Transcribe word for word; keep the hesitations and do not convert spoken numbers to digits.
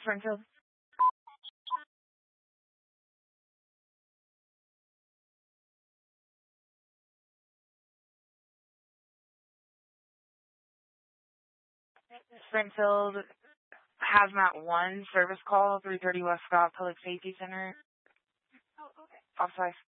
Springfield. Springfield, Hazmat one, service call, three thirty West Scott, Public Safety Center. Oh, okay. Off five.